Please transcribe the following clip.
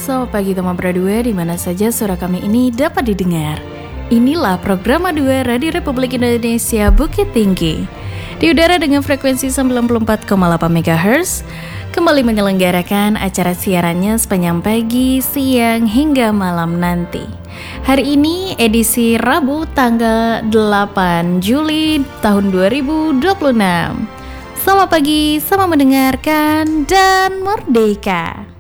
Selamat pagi teman Pradua, di mana saja suara kami ini dapat didengar. Inilah program A2 Radio Republik Indonesia Bukit Tinggi. Di udara dengan frekuensi 94,8 MHz, kembali menyelenggarakan acara siarannya sepanjang pagi, siang, hingga malam nanti. Hari ini edisi Rabu tanggal 8 Juli tahun 2026. Selamat pagi, selamat mendengarkan, dan merdeka!